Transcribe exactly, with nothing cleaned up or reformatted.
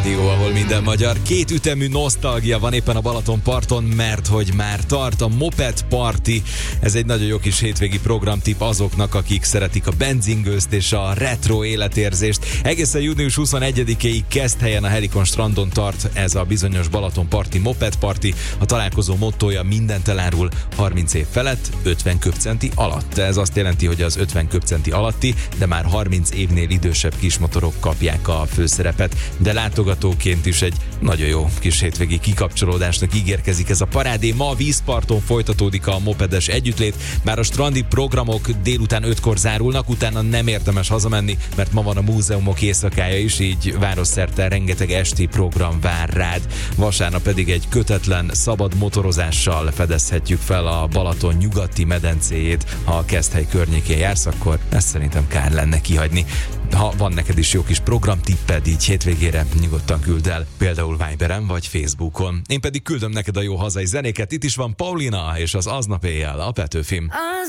rádió, ahol minden magyar. Két ütemű nosztalgia van éppen a Balatonparton, mert hogy már tart a Moped Party. Ez egy nagyon jó kis hétvégi programtipp azoknak, akik szeretik a benzingőzt és a retro életérzést. Egészen június huszonegyedikéig Keszthelyen a Helikon strandon tart ez a bizonyos Balatonparti Moped Party. A találkozó mottója: mindent elárul, harminc év felett, ötven köbcenti alatt. Ez azt jelenti, hogy az ötven köbcenti alatti, de már harminc évnél idősebb kismotorok kapják a főszerepet. De látogatóként is egy nagyon jó kis hétvégi kikapcsolódásnak ígérkezik ez a parádé. Ma a vízparton folytatódik a mopedes együttlét, bár a strandi programok délután ötkor zárulnak, utána nem érdemes hazamenni, mert ma van a múzeumok éjszakája is, így városszerte rengeteg esti program vár rád. Vasárnap pedig egy kötetlen, szabad motorozással fedezhetjük fel a Balaton nyugati medencéjét. Ha a Keszthely környékén jársz, akkor ezt szerintem kár lenne kihagyni. Ha van neked is jó kis programtipped így hétvégére, nyugodtan küld el, például Viberen vagy Facebookon. Én pedig küldöm neked a jó hazai zenéket. Itt is van Paulina és az Aznap éjjel, a Petőfim.